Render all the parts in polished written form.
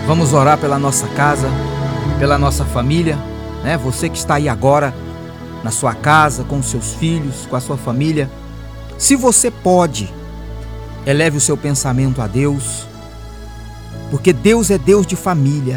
Vamos orar pela nossa casa, pela nossa família, né? Você que está aí agora na sua casa, com os seus filhos, com a sua família. Se você pode, eleve o seu pensamento a Deus, porque Deus é Deus de família.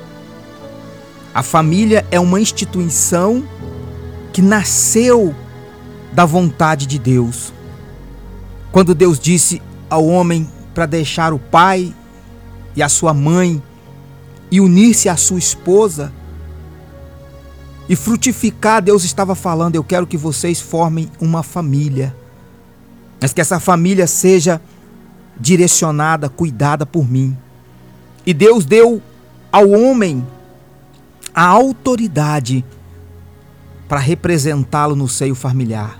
A família é uma instituição que nasceu da vontade de Deus. Quando Deus disse ao homem para deixar o pai e a sua mãe e unir-se à sua esposa e frutificar, Deus estava falando: eu quero que vocês formem uma família, mas que essa família seja direcionada, cuidada por mim. E Deus deu ao homem a autoridade para representá-lo no seio familiar.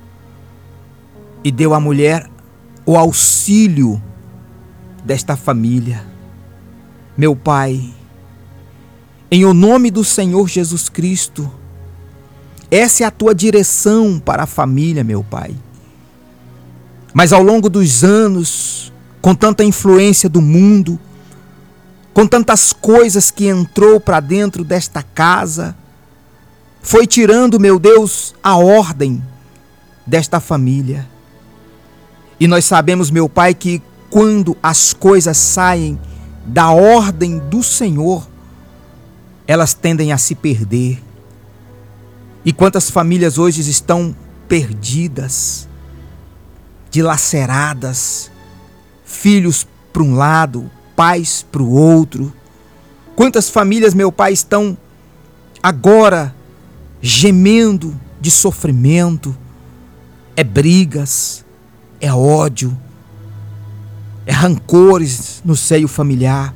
E deu à mulher o auxílio desta família. Meu Pai, em o nome do Senhor Jesus Cristo, essa é a tua direção para a família, meu Pai. Mas ao longo dos anos, com tanta influência do mundo, com tantas coisas que entrou para dentro desta casa, foi tirando, meu Deus, a ordem desta família. E nós sabemos, meu Pai, que quando as coisas saem da ordem do Senhor, elas tendem a se perder. E quantas famílias hoje estão perdidas, dilaceradas, filhos para um lado, pais para o outro. Quantas famílias, meu Pai, estão agora gemendo de sofrimento, é brigas, é ódio, é rancores no seio familiar.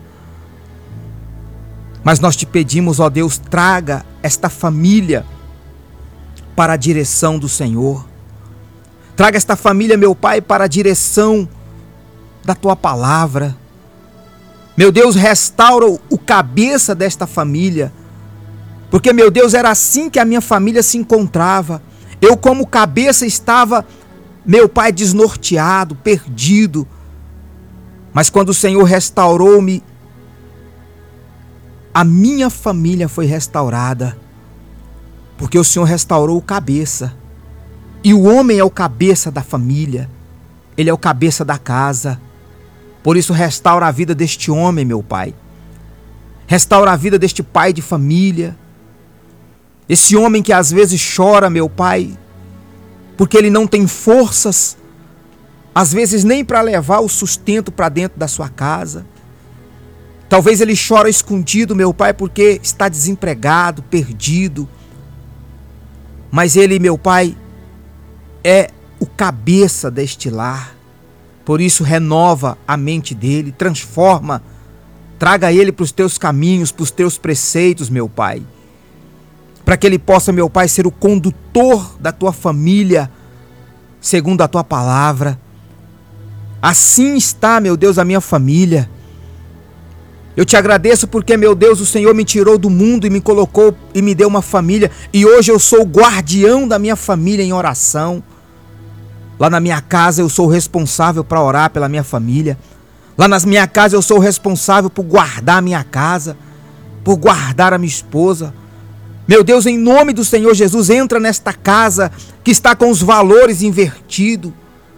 Mas nós te pedimos, ó Deus, traga esta família para a direção do Senhor. Traga esta família, meu Pai, para a direção da tua palavra. Meu Deus, restaura o cabeça desta família, porque, meu Deus, era assim que a minha família se encontrava. Eu, como cabeça, estava, meu Pai, desnorteado, perdido. Mas quando o Senhor restaurou-me, a minha família foi restaurada, porque o Senhor restaurou o cabeça. E o homem é o cabeça da família, ele é o cabeça da casa. Por isso, restaura a vida deste homem, meu Pai. Restaura a vida deste pai de família. Esse homem que às vezes chora, meu Pai, porque ele não tem forças, às vezes nem para levar o sustento para dentro da sua casa. Talvez ele chora escondido, meu Pai, porque está desempregado, perdido. Mas ele, meu Pai, é o cabeça deste lar. Por isso, renova a mente dele, transforma, traga ele para os teus caminhos, para os teus preceitos, meu Pai. Para que ele possa, meu Pai, ser o condutor da tua família, segundo a tua palavra. Assim está, meu Deus, a minha família. Eu te agradeço porque, meu Deus, o Senhor me tirou do mundo e me colocou e me deu uma família. E hoje eu sou o guardião da minha família em oração. Lá na minha casa eu sou o responsável para orar pela minha família. Lá na minha casa eu sou o responsável por guardar a minha casa, por guardar a minha esposa. Meu Deus, em nome do Senhor Jesus, entra nesta casa que está com os valores invertidos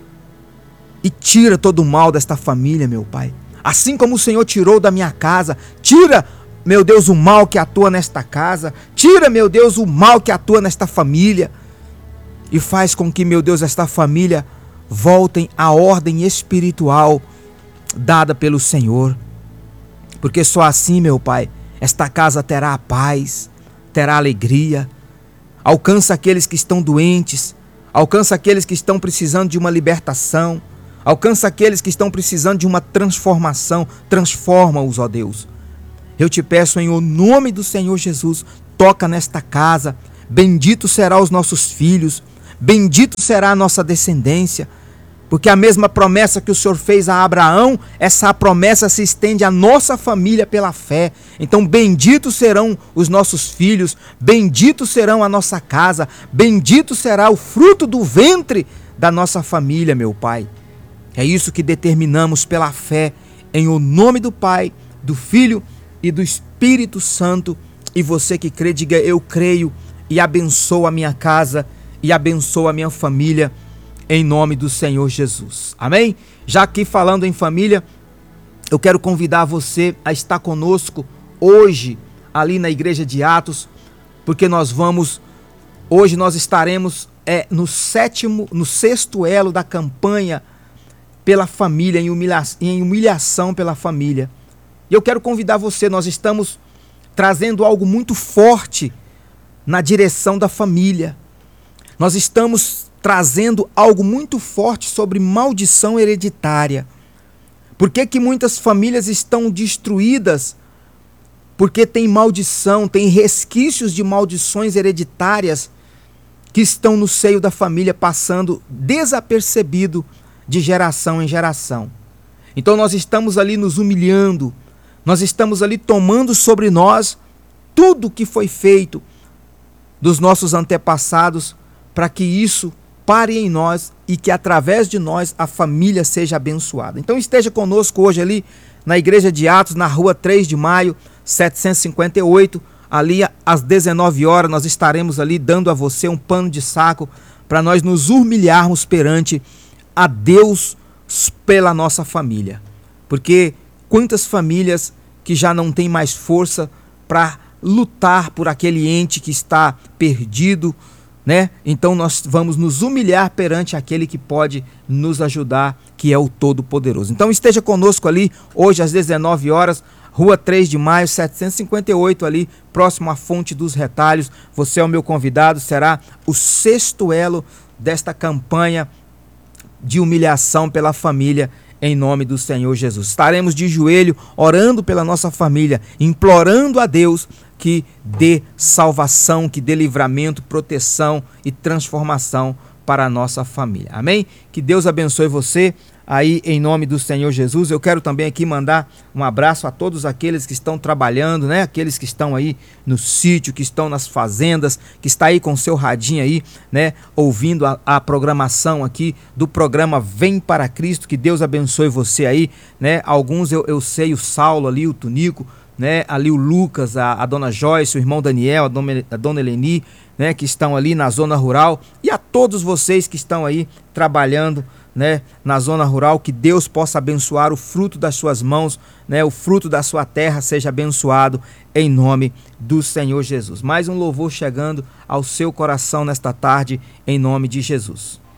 e tira todo o mal desta família, meu Pai. Assim como o Senhor tirou da minha casa, tira, meu Deus, o mal que atua nesta casa, tira, meu Deus, o mal que atua nesta família e faz com que, meu Deus, esta família voltem à ordem espiritual dada pelo Senhor. Porque só assim, meu Pai, esta casa terá a paz, terá alegria. Alcança aqueles que estão doentes, alcança aqueles que estão precisando de uma libertação, alcança aqueles que estão precisando de uma transformação. Transforma-os, ó Deus. Eu te peço em o nome do Senhor Jesus, toca nesta casa. Bendito será os nossos filhos, bendito será a nossa descendência, porque a mesma promessa que o Senhor fez a Abraão, essa promessa se estende à nossa família pela fé. Então benditos serão os nossos filhos, benditos serão a nossa casa, bendito será o fruto do ventre da nossa família, meu Pai. É isso que determinamos pela fé, em o nome do Pai, do Filho e do Espírito Santo. E você que crê, diga: eu creio, e abençoa a minha casa e abençoa a minha família, em nome do Senhor Jesus. Amém? Já aqui falando em família, eu quero convidar você a estar conosco hoje ali na igreja de Atos, porque hoje nós estaremos no sexto elo da campanha pela família, em humilhação pela família. E eu quero convidar você, nós estamos trazendo algo muito forte na direção da família. Nós estamos trazendo algo muito forte sobre maldição hereditária. Por que que muitas famílias estão destruídas? Porque tem maldição, tem resquícios de maldições hereditárias que estão no seio da família, passando desapercebido de geração em geração. Então nós estamos ali nos humilhando, nós estamos ali tomando sobre nós tudo que foi feito dos nossos antepassados, para que isso pare em nós e que através de nós a família seja abençoada. Então esteja conosco hoje ali na igreja de Atos, na rua 3 de maio, 758, ali às 19 horas nós estaremos ali dando a você um pano de saco para nós nos humilharmos perante a Deus pela nossa família. Porque quantas famílias que já não têm mais força para lutar por aquele ente que está perdido, né? Então nós vamos nos humilhar perante aquele que pode nos ajudar, que é o Todo-Poderoso. Então esteja conosco ali hoje às 19 horas, rua 3 de maio, 758, ali próximo à Fonte dos Retalhos. Você é o meu convidado, será o sexto elo desta campanha de humilhação pela família, em nome do Senhor Jesus. Estaremos de joelho orando pela nossa família, implorando a Deus que dê salvação, que dê livramento, proteção e transformação para a nossa família. Amém? Que Deus abençoe você aí em nome do Senhor Jesus. Eu quero também aqui mandar um abraço a todos aqueles que estão trabalhando, né? Aqueles que estão aí no sítio, que estão nas fazendas, que está aí com seu radinho aí, né? Ouvindo a programação aqui do programa Vem para Cristo. Que Deus abençoe você aí, né? Alguns eu sei, o Saulo ali, o Tunico, né? Ali o Lucas, a dona Joyce, o irmão Daniel, a dona Eleni, né? Que estão ali na zona rural, e a todos vocês que estão aí trabalhando, né, na zona rural. Que Deus possa abençoar o fruto das suas mãos, né, o fruto da sua terra seja abençoado em nome do Senhor Jesus. Mais um louvor chegando ao seu coração nesta tarde, em nome de Jesus.